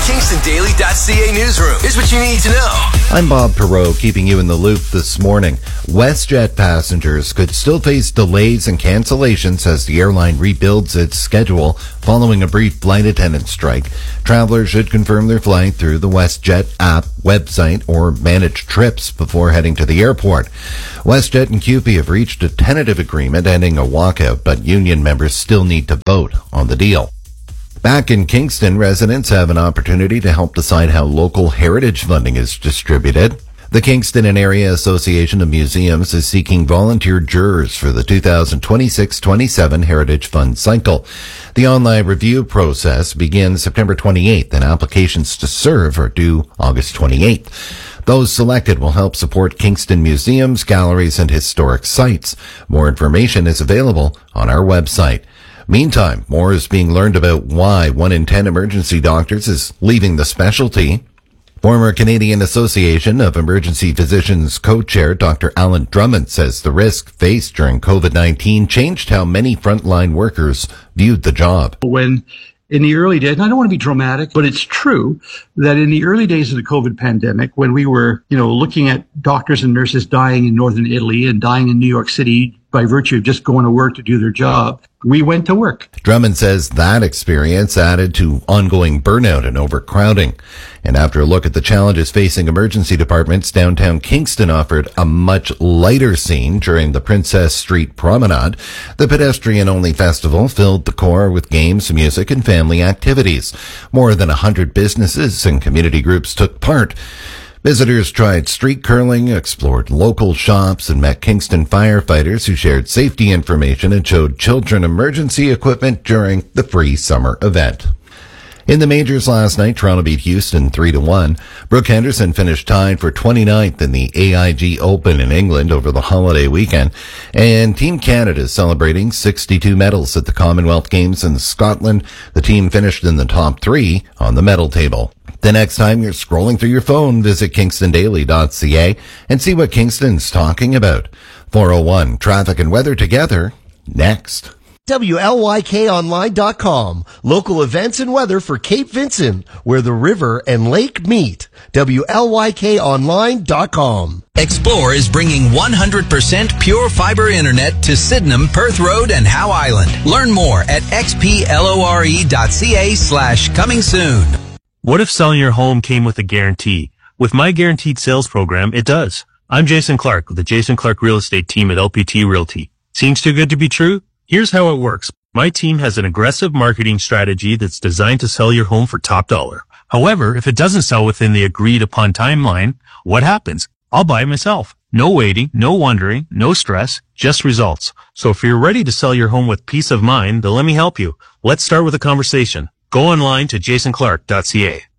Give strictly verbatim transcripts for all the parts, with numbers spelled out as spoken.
Kingston Daily dot C A newsroom. Here's what you need to know. I'm Bob Perot, keeping you in the loop this morning. WestJet passengers could still face delays and cancellations as the airline rebuilds its schedule following a brief flight attendant strike. Travelers should confirm their flight through the WestJet app, website, or manage trips before heading to the airport. WestJet and C U P E have reached a tentative agreement ending a walkout, but union members still need to vote on the deal. Back in Kingston, residents have an opportunity to help decide how local heritage funding is distributed. The Kingston and Area Association of Museums is seeking volunteer jurors for the two thousand twenty-six twenty-seven Heritage Fund cycle. The online review process begins September twenty-eighth, and applications to serve are due August twenty-eighth. Those selected will help support Kingston museums, galleries, and historic sites. More information is available on our website. Meantime, more is being learned about why one in ten emergency doctors is leaving the specialty. Former Canadian Association of Emergency Physicians co-chair Doctor Alan Drummond says the risk faced during COVID nineteen changed how many frontline workers viewed the job. When in the early days, and I don't want to be dramatic, but it's true that in the early days of the COVID pandemic, when we were, you know, looking at doctors and nurses dying in northern Italy and dying in New York City by virtue of just going to work to do their job, we went to work. Drummond says that experience added to ongoing burnout and overcrowding. And after a look at the challenges facing emergency departments, downtown Kingston offered a much lighter scene during the Princess Street Promenade. The pedestrian-only festival filled the core with games, music, and family activities. More than a hundred businesses and community groups took part. Visitors tried street curling, explored local shops, and met Kingston firefighters who shared safety information and showed children emergency equipment during the free summer event. In the majors last night, Toronto beat Houston three to one. Brooke Henderson finished tied for twenty-ninth in the A I G Open in England over the holiday weekend. And Team Canada is celebrating sixty-two medals at the Commonwealth Games in Scotland. The team finished in the top three on the medal table. The next time you're scrolling through your phone, visit Kingston Daily dot C A and see what Kingston's talking about. four oh one, traffic and weather together, next. W L Y K online dot com. Local events and weather for Cape Vincent, where the river and lake meet. W L Y K online dot com. Explore is bringing one hundred percent pure fiber internet to Sydenham, Perth Road, and Howe Island. Learn more at x p lore dot c a slash coming soon. What if selling your home came with a guarantee? With my guaranteed sales program, it does. I'm Jason Clark with the Jason Clark Real Estate team at L P T Realty. Seems too good to be true? Here's how it works. My team has an aggressive marketing strategy that's designed to sell your home for top dollar. However, if it doesn't sell within the agreed upon timeline, what happens? I'll buy it myself. No waiting, no wondering, no stress, just results. So if you're ready to sell your home with peace of mind, then let me help you. Let's start with a conversation. Go online to jason clark dot c a.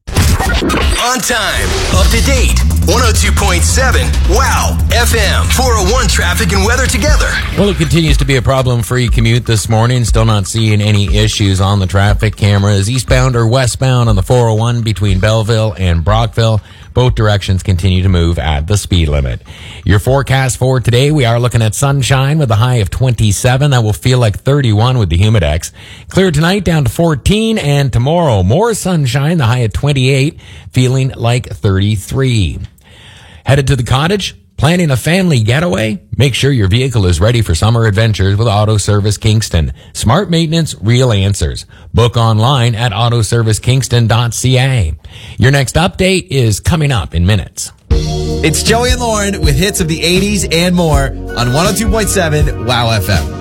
On time, up to date, one oh two point seven, wow, F M, four oh one traffic and weather together. Well, it continues to be a problem-free commute this morning. Still not seeing any issues on the traffic cameras. Eastbound or westbound on the four oh one between Belleville and Brockville. Both directions continue to move at the speed limit. Your forecast for today, we are looking at sunshine with a high of twenty-seven. That will feel like thirty-one with the Humidex. Clear tonight down to fourteen, and tomorrow more sunshine, the high at twenty-eight, feeling like thirty-three. Headed to the cottage? Planning a family getaway? Make sure your vehicle is ready for summer adventures with Auto Service Kingston. Smart maintenance, real answers. Book online at auto service kingston dot c a. Your next update is coming up in minutes. It's Joey and Lauren with hits of the eighties and more on one oh two point seven WOW F M.